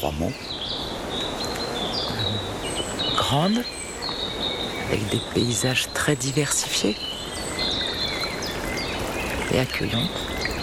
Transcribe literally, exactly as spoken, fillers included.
trois mots. Grande, avec des paysages très diversifiés et accueillante.